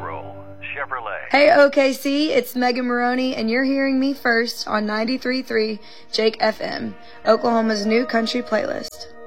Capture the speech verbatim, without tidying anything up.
April, Chevrolet. Hey O K C, it's Megan Maroney, and you're hearing me first on ninety-three point three Jake F M, Oklahoma's new country playlist.